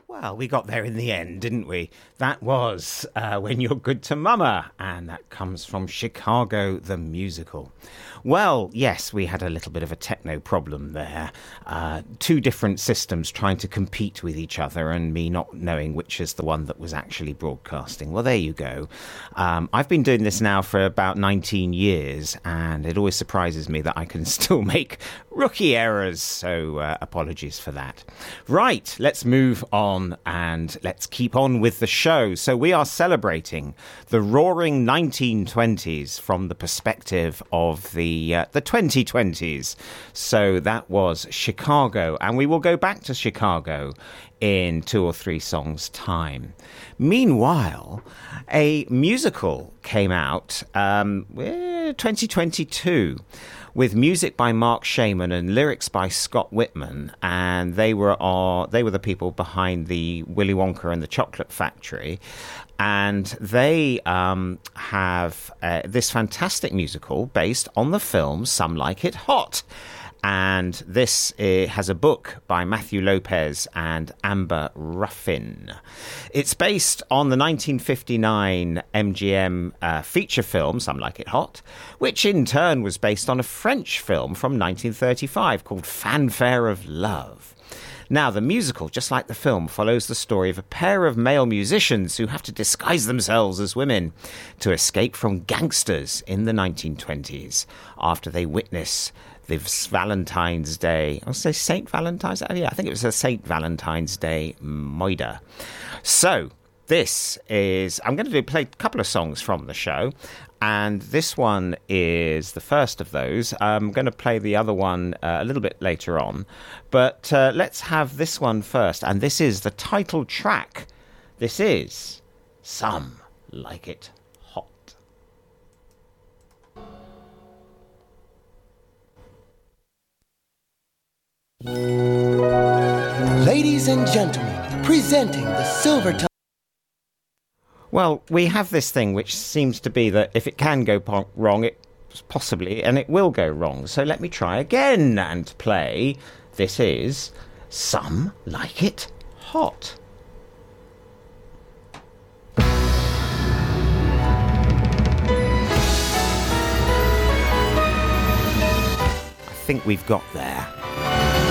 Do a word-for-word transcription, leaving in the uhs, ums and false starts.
Well, we got there in the end, didn't we? That was uh, When You're Good to Mama, and that comes from Chicago, the musical. Well, yes, we had a little bit of a techno problem there. Uh, two different systems trying to compete with each other and me not knowing which is the one that was actually broadcasting. Well, there you go. Um, I've been doing this now for about nineteen years, and it always surprises me that I can still make rookie errors, so uh, apologies for that. Right, let's move on and let's keep on with the show. So we are celebrating the roaring nineteen twenties from the perspective of the uh, the twenty twenties. So that was Chicago, and we will go back to Chicago in two or three songs' time. Meanwhile, a musical came out um, twenty twenty-two with music by Mark Shaman and lyrics by Scott Whitman, and they were uh, they were the people behind the Willy Wonka and the Chocolate Factory, and they um, have uh, this fantastic musical based on the film Some Like It Hot. And this uh, has a book by Matthew Lopez and Amber Ruffin. It's based on the nineteen fifty-nine M G M uh, feature film, Some Like It Hot, which in turn was based on a French film from nineteen thirty-five called Fanfare of Love. Now, the musical, just like the film, follows the story of a pair of male musicians who have to disguise themselves as women to escape from gangsters in the nineteen twenties after they witness this Valentine's Day. I'll say Saint Valentine's Day. Yeah, I think it was a Saint Valentine's Day moida. So this is, I'm going to do, play a couple of songs from the show, and this one is the first of those. I'm going to play the other one uh, a little bit later on, but uh, let's have this one first, and this is the title track. This is Some Like It Hot. Ladies and gentlemen, presenting the Silver Tongue. Well, we have this thing which seems to be that if it can go po- wrong, it possibly, and it will go wrong. So let me try again and play. This is Some Like It Hot. I think we've got there.